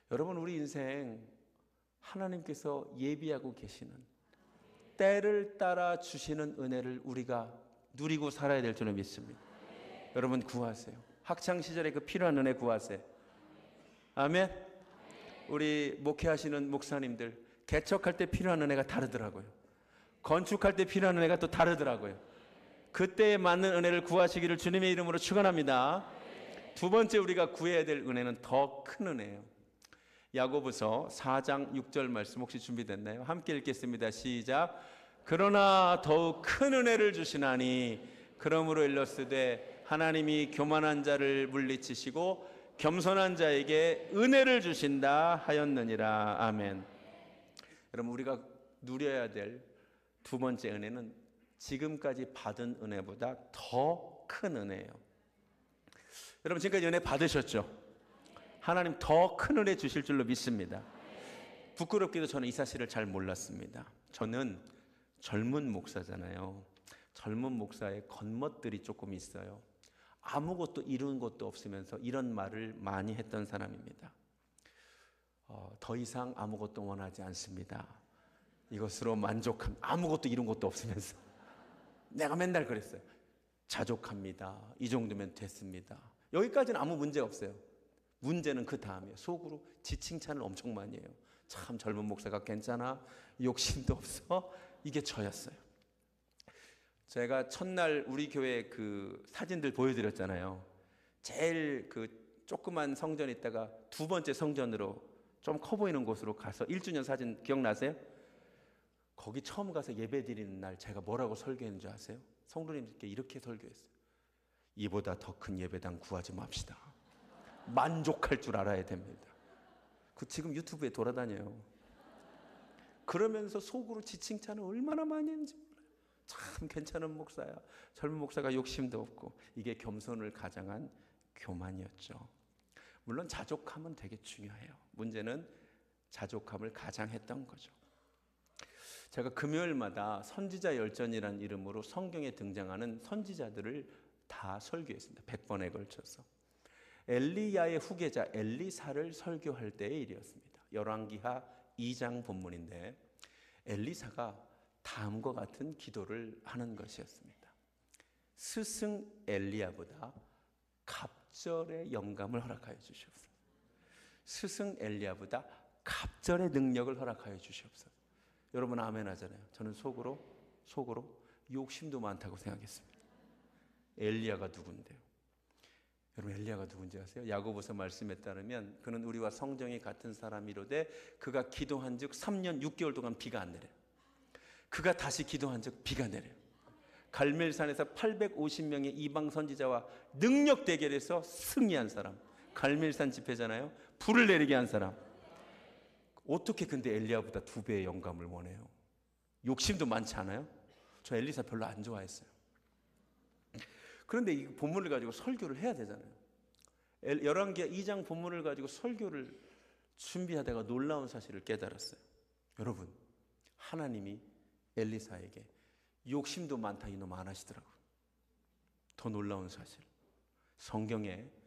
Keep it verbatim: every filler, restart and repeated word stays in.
여러분, 우리 인생 하나님께서 예비하고 계시는 때를 따라 주시는 은혜를 우리가 누리고 살아야 될 줄을 믿습니다. 여러분, 구하세요. 학창시절에 그 필요한 은혜 구하세요. 아멘. 우리 목회하시는 목사님들 개척할 때 필요한 은혜가 다르더라고요. 건축할 때 필요한 은혜가 또 다르더라고요. 그때에 맞는 은혜를 구하시기를 주님의 이름으로 축원합니다. 두 번째 우리가 구해야 될 은혜는 더 큰 은혜예요. 야고보서 사 장 육 절 말씀 혹시 준비됐나요? 함께 읽겠습니다. 시작. 그러나 더욱 큰 은혜를 주시나니 그러므로 일렀으되 하나님이 교만한 자를 물리치시고 겸손한 자에게 은혜를 주신다 하였느니라. 아멘. 여러분, 우리가 누려야 될 두 번째 은혜는 지금까지 받은 은혜보다 더 큰 은혜예요. 여러분, 지금까지 은혜 받으셨죠? 하나님 더 큰 은혜 주실 줄로 믿습니다. 부끄럽게도 저는 이 사실을 잘 몰랐습니다. 저는 젊은 목사잖아요. 젊은 목사의 겉멋들이 조금 있어요. 아무것도 이룬 것도 없으면서 이런 말을 많이 했던 사람입니다. 어, 더 이상 아무것도 원하지 않습니다. 이것으로 만족합니다. 아무것도 이룬 것도 없으면서 내가 맨날 그랬어요. 자족합니다. 이 정도면 됐습니다. 여기까지는 아무 문제 없어요. 문제는 그 다음이에요. 속으로 지칭찬을 엄청 많이 해요. 참 젊은 목사가 괜찮아? 욕심도 없어? 이게 저였어요. 제가 첫날 우리 교회 그 사진들 보여드렸잖아요. 제일 그 조그만 성전 있다가 두 번째 성전으로 좀 커 보이는 곳으로 가서 일 주년 사진 기억나세요? 거기 처음 가서 예배 드리는 날 제가 뭐라고 설교했는 줄 아세요? 성도님들께 이렇게 설교했어요. 이보다 더 큰 예배당 구하지 맙시다. 만족할 줄 알아야 됩니다. 그 지금 유튜브에 돌아다녀요. 그러면서 속으로 지칭찬을 얼마나 많이 했는지 몰라요. 참 괜찮은 목사야. 젊은 목사가 욕심도 없고. 이게 겸손을 가장한 교만이었죠. 물론 자족함은 되게 중요해요. 문제는 자족함을 가장했던 거죠. 제가 금요일마다 선지자 열전이라는 이름으로 성경에 등장하는 선지자들을 다 설교했습니다. 백 번에 걸쳐서. 엘리야의 후계자 엘리사를 설교할 때의 일이었습니다. 열왕기하 이 장 본문인데 엘리사가 다음과 같은 기도를 하는 것이었습니다. 스승 엘리야보다 갑절의 영감을 허락하여 주시옵소서. 스승 엘리야보다 갑절의 능력을 허락하여 주시옵소서. 여러분 아멘 하잖아요. 저는 속으로 속으로 욕심도 많다고 생각했습니다. 엘리야가 누군데요? 여러분 엘리야가 누군지 아세요? 야고보서 말씀에 따르면 그는 우리와 성정이 같은 사람이로되 그가 기도한 즉 삼 년 육 개월 동안 비가 안 내려요. 그가 다시 기도한 즉 비가 내려요. 갈멜산에서 팔백오십 명의 이방 선지자와 능력 대결에서 승리한 사람, 갈멜산 집회잖아요. 불을 내리게 한 사람. 어떻게 근데 엘리야보다 두 배의 영감을 원해요? 욕심도 많지 않아요? 저 엘리사 별로 안 좋아했어요. 그런데 이 본문을 가지고 설교를 해야 되잖아요. 열왕기하 이 장 본문을 가지고 설교를 준비하다가 놀라운 사실을 깨달았어요. 여러분, 하나님이 엘리사에게 욕심도 많다 이놈 안 하시더라고요. 더 놀라운 사실, 성경에